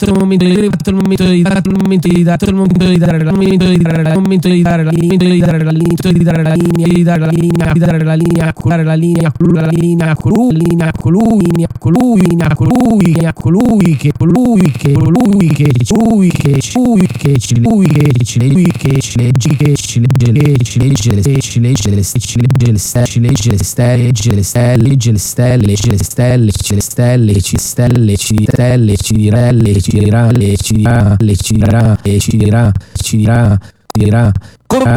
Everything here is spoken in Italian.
il momento di arrivato il momento di dare il momento di dare il momento di dare il momento di dare il momento di dare la linea di dare la linea di dare la linea di dare la linea di dare la linea curare la linea la linea colui ci dirà